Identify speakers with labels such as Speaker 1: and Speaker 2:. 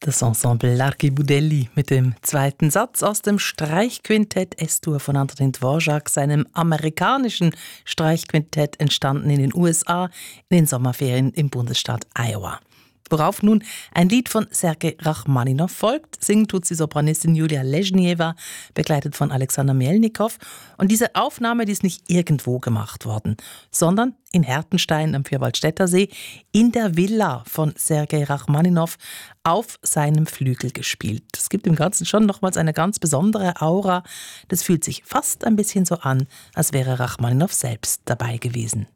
Speaker 1: Das Ensemble Largi Budelli mit dem zweiten Satz aus dem Streichquintett S-Dur von Antonin Dvorak, seinem amerikanischen Streichquintett, entstanden in den USA in den Sommerferien im Bundesstaat Iowa. Worauf nun ein Lied von Sergei Rachmaninow folgt. Singen tut die Sopranistin Julia Lezhneva, begleitet von Alexander Melnikow. Und diese Aufnahme, die ist nicht irgendwo gemacht worden, sondern in Hertenstein am Vierwaldstätter See in der Villa von Sergei Rachmaninow auf seinem Flügel gespielt. Das gibt dem Ganzen schon nochmals eine ganz besondere Aura. Das fühlt sich fast ein bisschen so an, als wäre Rachmaninow selbst dabei gewesen.